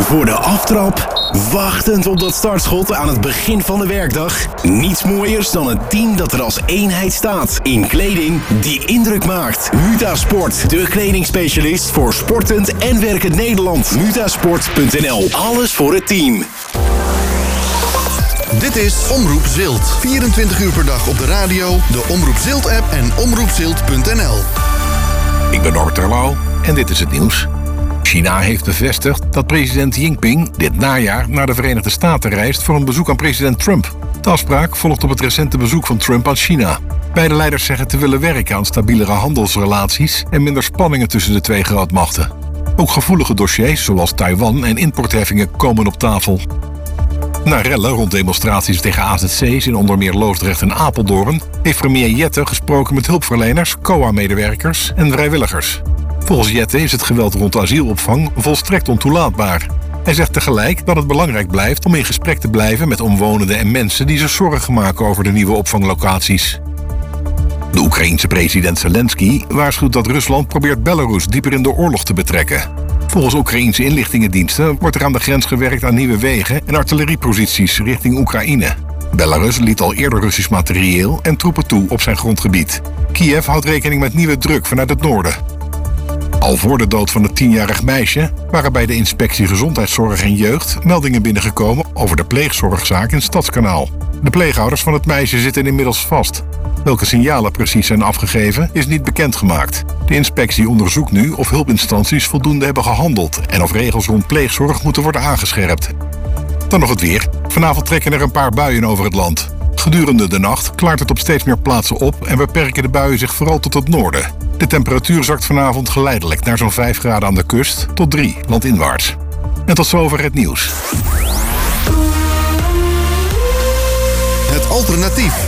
voor de aftrap, wachtend op dat startschot aan het begin van de werkdag. Niets mooiers dan een team dat er als eenheid staat. In kleding die indruk maakt. Mutasport, de kledingspecialist voor sportend en werkend Nederland. Mutasport.nl, alles voor het team. Dit is Omroep Zilt. 24 uur per dag op de radio, de Omroep Zilt-app en omroepzilt.nl. Ik ben Norbert Terlouw en dit is het nieuws. China heeft bevestigd dat president Jinping dit najaar naar de Verenigde Staten reist voor een bezoek aan president Trump. De afspraak volgt op het recente bezoek van Trump aan China. Beide leiders zeggen te willen werken aan stabielere handelsrelaties en minder spanningen tussen de twee grootmachten. Ook gevoelige dossiers zoals Taiwan en importheffingen komen op tafel. Na rellen rond demonstraties tegen AZC's in onder meer Loosdrecht en Apeldoorn heeft premier Jette gesproken met hulpverleners, COA-medewerkers en vrijwilligers. Volgens Jette is het geweld rond asielopvang volstrekt ontoelaatbaar. Hij zegt tegelijk dat het belangrijk blijft om in gesprek te blijven met omwonenden en mensen die zich zorgen maken over de nieuwe opvanglocaties. De Oekraïense president Zelensky waarschuwt dat Rusland probeert Belarus dieper in de oorlog te betrekken. Volgens Oekraïense inlichtingendiensten wordt er aan de grens gewerkt aan nieuwe wegen en artillerieposities richting Oekraïne. Belarus liet al eerder Russisch materieel en troepen toe op zijn grondgebied. Kiev houdt rekening met nieuwe druk vanuit het noorden. Al voor de dood van het 10-jarig meisje waren bij de inspectie Gezondheidszorg en Jeugd meldingen binnengekomen over de pleegzorgzaak in Stadskanaal. De pleegouders van het meisje zitten inmiddels vast. Welke signalen precies zijn afgegeven is niet bekendgemaakt. De inspectie onderzoekt nu of hulpinstanties voldoende hebben gehandeld en of regels rond pleegzorg moeten worden aangescherpt. Dan nog het weer. Vanavond trekken er een paar buien over het land. Gedurende de nacht klaart het op steeds meer plaatsen op en beperken de buien zich vooral tot het noorden. De temperatuur zakt vanavond geleidelijk naar zo'n 5 graden aan de kust tot 3 landinwaarts. En tot zover het nieuws. Het alternatief.